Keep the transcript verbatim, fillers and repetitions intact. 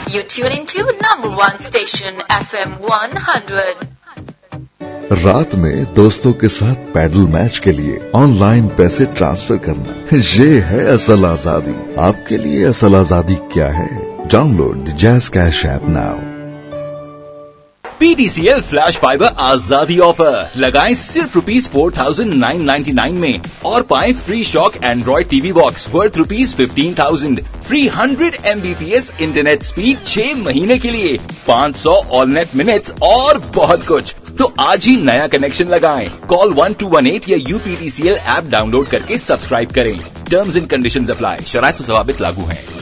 You tune into number one station F M one hundred. रात में दोस्तों के साथ पैडल मैच के लिए ऑनलाइन पैसे ट्रांसफर करना, ये है असल आजादी। आपके लिए असल आजादी क्या है? Download the jazz cash app now. P T C L flash fibre आजादी ऑफर लगाएं सिर्फ rupees four thousand nine ninety nine में और पाएं free shock Android TV box worth rupees fifteen thousand, free hundred Mbps internet speed छह महीने के लिए, पाँच सौ ऑल नेट मिनट्स और बहुत कुछ। तो आज ही नया कनेक्शन लगाएं। Call one two one eight या U P T C L app download करके सब्सक्राइब करें। Terms and conditions apply. शराइत व ज़वाबित लागू हैं।